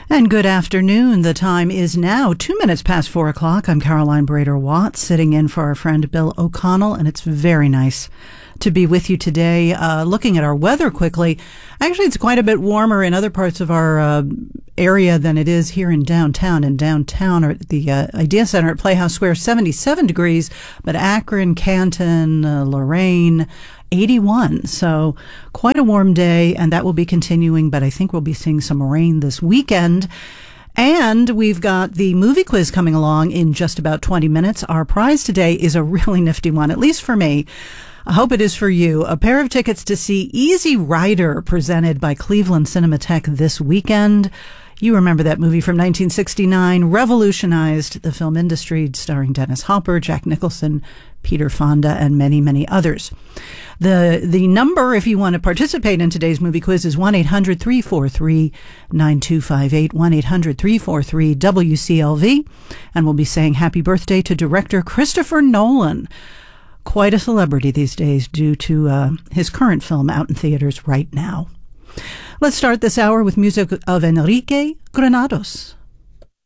And good afternoon. The time is now 2 minutes past 4 o'clock. I'm Caroline Brader-Watts, sitting in for our friend Bill O'Connell, and it's very nice to be with you today. Looking at our weather quickly, actually it's quite a bit warmer in other parts of our area than it is here in downtown. In downtown, or at the Idea Center at Playhouse Square, 77 degrees, but Akron, Canton, Lorain, 81. So quite a warm day, and that will be continuing, but I think we'll be seeing some rain this weekend. And we've got the movie quiz coming along in just about 20 minutes. Our prize today is a really nifty one, at least for me. I hope it is for you. A pair of tickets to see Easy Rider, presented by Cleveland Cinematheque this weekend. You remember that movie from 1969, revolutionized the film industry, starring Dennis Hopper, Jack Nicholson, Peter Fonda, and many, many others. The number, if you want to participate in today's movie quiz, is 1-800-343-9258, 1-800-343-WCLV, and we'll be saying happy birthday to director Christopher Nolan. Quite a celebrity these days due to his current film out in theaters right now. Let's start this hour with music of Enrique Granados.